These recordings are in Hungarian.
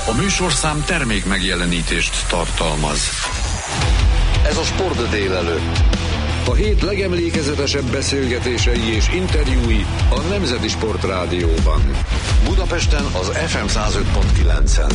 A műsorszám termék megjelenítést tartalmaz. Ez a Sport délelőtt. A hét legemlékezetesebb beszélgetései és interjúi a Nemzeti Sport Rádióban. Budapesten az FM 105.9-en.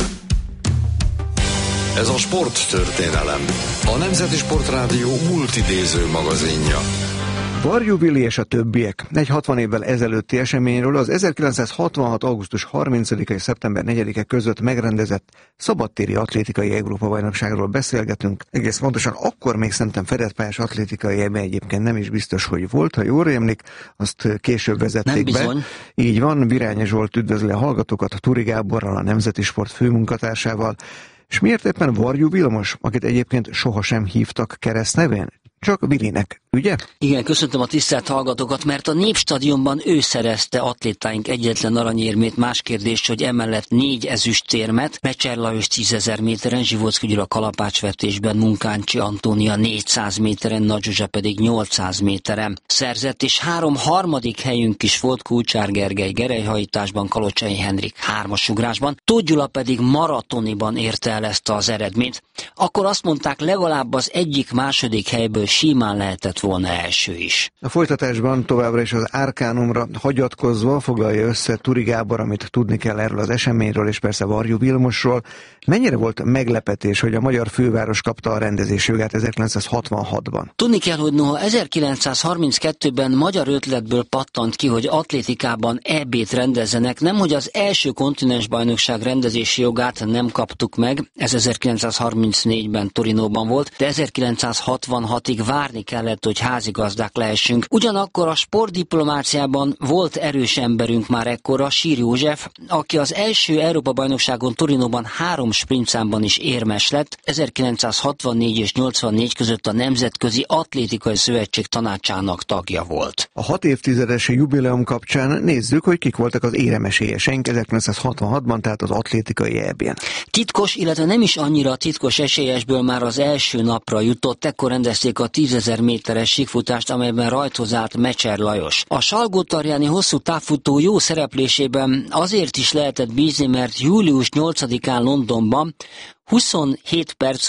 Ez a sporttörténelem. A Nemzeti Sport Rádió multidéző magazinja. Varjú Vili és a többiek. Egy 60 évvel ezelőtti eseményről, az 1966. augusztus 30-a és szeptember 4-e között megrendezett szabadtéri atlétikai Európa-bajnokságról beszélgetünk. Egész pontosan akkor még szerintem fedettpályás atlétikai ebben egyébként nem is biztos, hogy volt, ha jól rémlik, azt később vezették be. Így van, Virányi Zsolt üdvözli a hallgatókat, Turi Gáborral, a Nemzeti Sport főmunkatársával. És miért éppen Varjú Vilmos, akit egyébként sohasem hívtak keresztnevén? Csak Vilinek, ugye? Igen, köszöntöm a tisztelt hallgatókat, mert a Népstadionban ő szerezte atlétáink egyetlen aranyérmét. Más kérdés, hogy emellett 4 ezüstérmet, Mecser Lajos 10.000 méteren, Zsivocki Gyula kalapácsvetésben, Munkáncsi Antónia 400 méteren, Nagy Zsuzsa pedig 800 méteren szerzett, és 3 harmadik helyünk is volt, Kulcsár Gergely gerelyhajításban, Kalocsai Henrik 3-as ugrásban, Tóth Gyula pedig maratoniban érte el ezt az eredményt. Akkor azt mondták, legalább az egyik-második helyből simán lehetett volna első is. A folytatásban továbbra is az Arkánumra hagyatkozva foglalja össze Turi Gábor, amit tudni kell erről az eseményről, és persze Varjú Vilmosról. Mennyire volt meglepetés, hogy a magyar főváros kapta a rendezés jogát 1966-ban? Tudni kell, hogy noha 1932-ben magyar ötletből pattant ki, hogy atlétikában EB-t rendezzenek, nemhogy az első kontinensbajnokság rendezési jogát nem kaptuk meg, ez 1934-ben Torinóban volt, de 1966-ig várni kellett, hogy házigazdák lehessünk. Ugyanakkor a sportdiplomáciában volt erős emberünk már ekkora, Sír József, aki az első Európa-bajnokságon Torinóban 3 sprintszámban is érmes lett, 1964 és 84 között a Nemzetközi Atlétikai Szövetség tanácsának tagja volt. A 6 évtizedes jubileum kapcsán nézzük, hogy kik voltak az éremesélyeseink 1966-ban, tehát az atlétikai EB-n. Titkos, illetve nem is annyira titkos esélyesből már az első napra jutott, ekkor rendezték a 10.000 méteres síkfutást, amelyben rajthoz állt Mecser Lajos. A Salgótarjáni hosszú távfutó jó szereplésében azért is lehetett bízni, mert július 8-án Londonban 27 perc,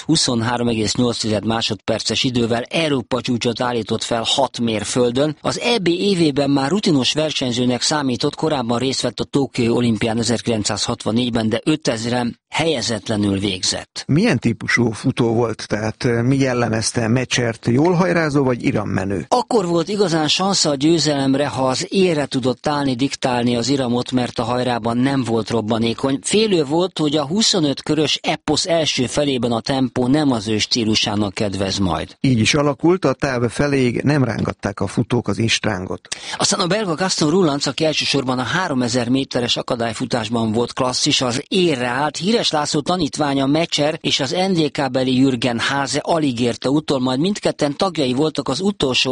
23,8 másodperces idővel Európa csúcsot állított fel 6 mérföldön. Az EB évében már rutinos versenyzőnek számított, korábban részt vett a Tokiói olimpián 1964-ben, de 5000-en helyezetlenül végzett. Milyen típusú futó volt, tehát mi jellemezte Mecsert, jól hajrázó vagy irammenő? Akkor volt igazán sansza a győzelemre, ha az élre tudott állni, diktálni az iramot, mert a hajrában nem volt robbanékony. Félő volt, hogy a 25 körös eposz első felében a tempó nem az ő stílusának kedvez majd. Így is alakult, a táv feléig nem rángatták a futók az istrángot. Aztán a belga Gaston Roulanc, aki elsősorban a 3000 méteres akadályfutásban volt klasszis, az érre állt. Híres László tanítványa Mecser és az NDK-beli Jürgen Háze alig érte utol, majd mindketten tagjai voltak az utolsó